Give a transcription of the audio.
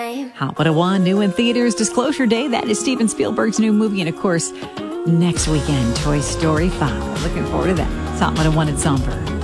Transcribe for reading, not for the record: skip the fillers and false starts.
time. Hot 101, new in theaters, Disclosure Day. That is Steven Spielberg's new movie. And of course, next weekend, Toy Story 5. Looking forward to that. It's Hot 101 at Songbird.